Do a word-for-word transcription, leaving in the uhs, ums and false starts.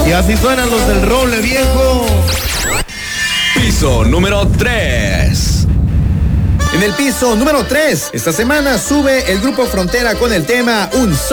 Y así suenan los del roble viejo. Piso número tres. En el piso número tres, esta semana sube el grupo Frontera con el tema Un Solo